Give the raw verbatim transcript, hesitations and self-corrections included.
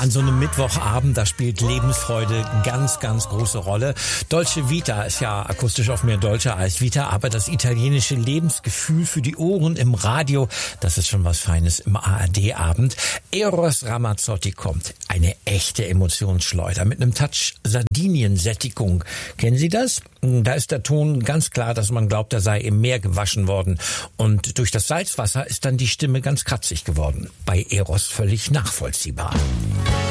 An so einem Mittwochabend, da spielt Lebensfreude ganz, ganz große Rolle. Dolce Vita ist ja akustisch oft mehr Dolce als Vita, aber das italienische Lebensgefühl für die Ohren im Radio, das ist schon was Feines im A R D-Abend. Eros Ramazzotti kommt. Eine echte Emotionsschleuder mit einem Touch Sardiniensättigung. Kennen Sie das? Da ist der Ton ganz klar, dass man glaubt, er sei im Meer gewaschen worden. Und durch das Salzwasser ist dann die Stimme ganz kratzig geworden. Bei Eros völlig nachvollziehbar.